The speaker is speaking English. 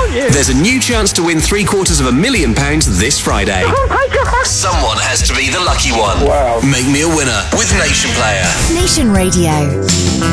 aren't you? There's a new chance to win £750,000 this Friday. Someone has to be the lucky one. Wow. Make me a winner with Nation Player. Nation Radio.